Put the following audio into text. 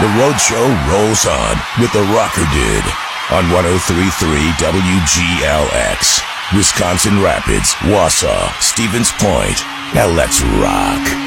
The Road Show rolls on with the Rocker Dude on 103.3 WGLX. Wisconsin Rapids, Wausau, Stevens Point. Now let's rock.